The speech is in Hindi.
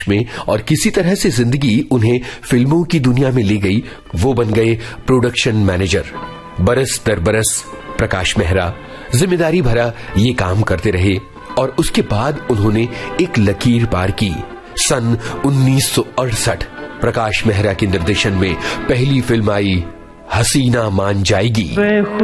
में और किसी तरह से जिंदगी उन्हें फिल्मों की दुनिया में ले गई। वो बन गए प्रोडक्शन मैनेजर। बरस दर बरस प्रकाश मेहरा जिम्मेदारी भरा ये काम करते रहे और उसके बाद उन्होंने एक लकीर पार की। सन 1968 प्रकाश मेहरा के निर्देशन में पहली फिल्म आई हसीना मान जाएगी।